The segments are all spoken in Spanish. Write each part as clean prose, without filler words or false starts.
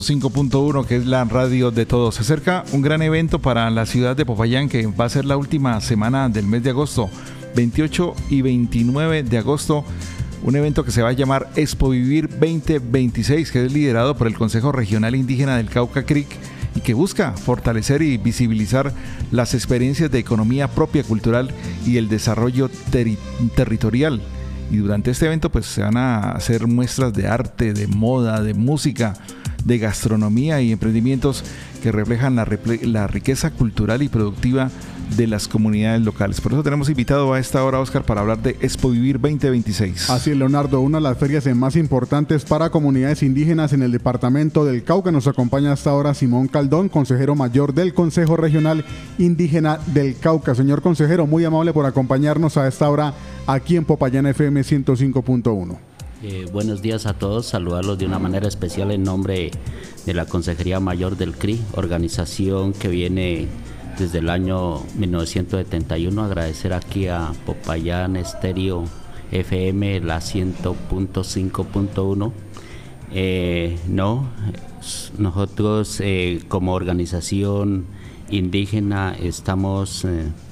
5.1, que es la radio de todos. Se acerca un gran evento para la ciudad de Popayán, que va a ser la última semana del mes de agosto, 28 y 29 de agosto, un evento que se va a llamar Expo Vivir 2026, que es liderado por el Consejo Regional Indígena del Cauca CRIC y que busca fortalecer y visibilizar las experiencias de economía propia, cultural y el desarrollo territorial. Y durante este evento pues se van a hacer muestras de arte, de moda, de música, de gastronomía y emprendimientos que reflejan la riqueza cultural y productiva de las comunidades locales. Por eso tenemos invitado a esta hora, Oscar, para hablar de Expo Vivir 2026. Así es, Leonardo, una de las ferias más importantes para comunidades indígenas en el departamento del Cauca. Nos acompaña hasta ahora Simón Caldón, consejero mayor del Consejo Regional Indígena del Cauca. Señor consejero, muy amable por acompañarnos a esta hora aquí en Popayán FM 105.1. Buenos días a todos, saludarlos de una manera especial en nombre de la Consejería Mayor del CRI, organización que viene desde el año 1971. Agradecer aquí a Popayán Estéreo FM, la 100.5.1. Nosotros como organización indígena estamos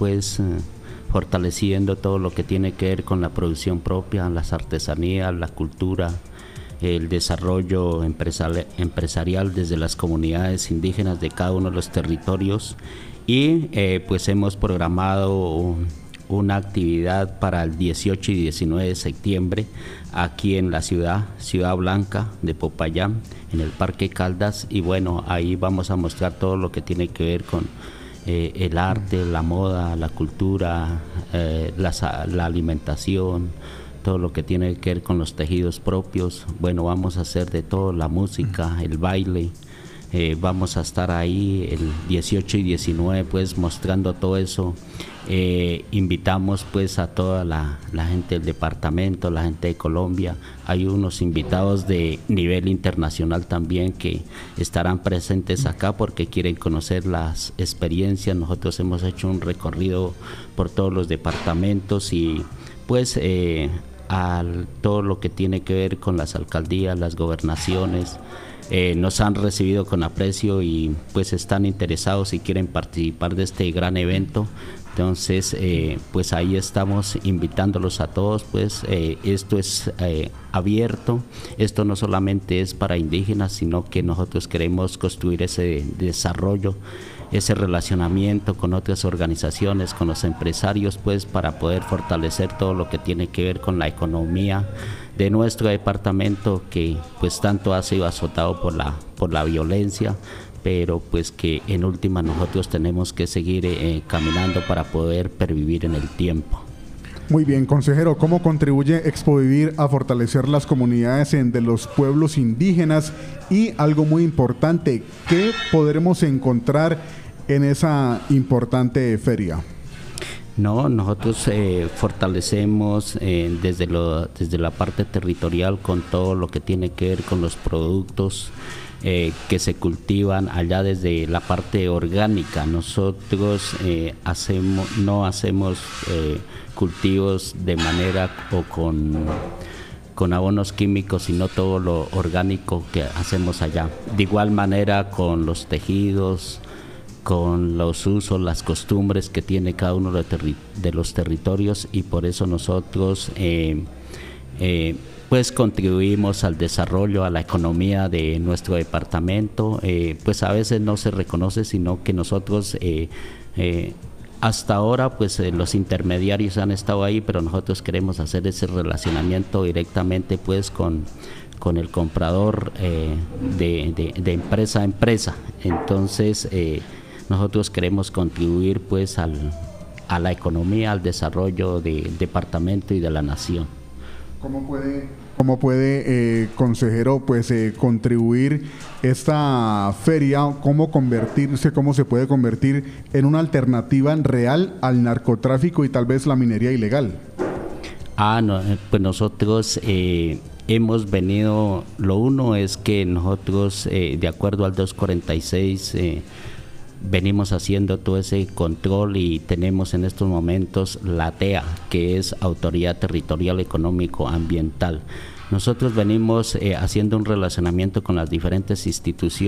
fortaleciendo todo lo que tiene que ver con la producción propia, las artesanías, la cultura, el desarrollo empresarial desde las comunidades indígenas de cada uno de los territorios y pues hemos programado una actividad para el 18 y 19 de septiembre aquí en la Ciudad Blanca de Popayán, en el Parque Caldas, y bueno, ahí vamos a mostrar todo lo que tiene que ver con el arte, la moda, la cultura, la alimentación, todo lo que tiene que ver con los tejidos propios. Bueno, vamos a hacer de todo, la música, el baile. Vamos a estar ahí el 18 y 19 pues mostrando todo eso. Invitamos pues a toda la gente del departamento, la gente de Colombia. Hay unos invitados de nivel internacional también que estarán presentes acá porque quieren conocer las experiencias. Nosotros hemos hecho un recorrido por todos los departamentos y pues todo lo que tiene que ver con las alcaldías, las gobernaciones. Nos han recibido con aprecio y pues están interesados y quieren participar de este gran evento. Entonces pues ahí estamos invitándolos a todos, pues esto es abierto, esto no solamente es para indígenas, sino que nosotros queremos construir ese desarrollo, ese relacionamiento con otras organizaciones, con los empresarios, pues para poder fortalecer todo lo que tiene que ver con la economía de nuestro departamento, que pues tanto ha sido azotado por la violencia, pero pues que en última nosotros tenemos que seguir caminando para poder pervivir en el tiempo. Muy bien, consejero, ¿cómo contribuye Expo Vivir a fortalecer las comunidades de los pueblos indígenas? Y algo muy importante, ¿qué podremos encontrar en esa importante feria? Nosotros fortalecemos desde la parte territorial con todo lo que tiene que ver con los productos que se cultivan allá desde la parte orgánica. Nosotros no hacemos cultivos de manera o con abonos químicos, sino todo lo orgánico que hacemos allá. De igual manera con los tejidos, con los usos, las costumbres que tiene cada uno de los territorios, y por eso nosotros pues contribuimos al desarrollo, a la economía de nuestro departamento. Pues a veces no se reconoce, sino que nosotros hasta ahora pues los intermediarios han estado ahí, pero nosotros queremos hacer ese relacionamiento directamente pues con el comprador de empresa a empresa. Entonces nosotros queremos contribuir pues a la economía, al desarrollo del departamento y de la nación. ¿Cómo puede consejero, pues contribuir esta feria, cómo se puede convertir en una alternativa real al narcotráfico y tal vez la minería ilegal? Pues nosotros hemos venido, lo uno es que nosotros de acuerdo al 246 venimos haciendo todo ese control y tenemos en estos momentos la TEA, que es Autoridad Territorial Económico Ambiental. Nosotros venimos haciendo un relacionamiento con las diferentes instituciones